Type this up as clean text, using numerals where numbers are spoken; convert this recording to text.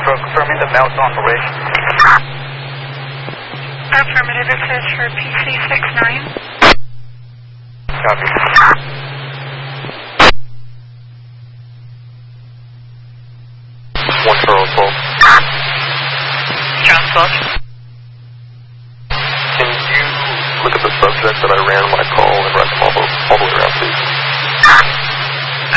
Metro, confirming the mail's on the way. Affirmative, it says for PC69. Copy. One Charles 12. John 12. Can you look at the subject that I ran my call and write them off over?